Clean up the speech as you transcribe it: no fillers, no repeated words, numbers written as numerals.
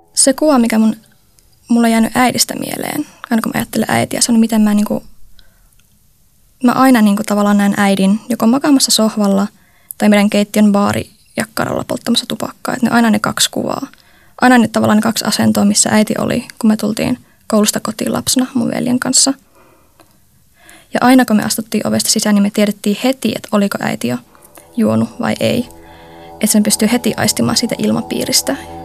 Se kuva, mikä mulla on jäänyt äidistä mieleen, aina kun mä ajattelen äitiä, se on miten mä aina tavallaan näen äidin joko makaamassa sohvalla tai meidän keittiön baarijakkaralla polttamassa tupakkaa. Että ne aina ne kaksi kuvaa. Aina ne tavallaan ne kaksi asentoa, missä äiti oli, kun me tultiin koulusta kotiin lapsena mun veljen kanssa. Ja aina kun me astuttiin ovesta sisään, niin me tiedettiin heti, että oliko äiti jo juonut vai ei. Että sen pystyy heti aistimaan siitä ilmapiiristä.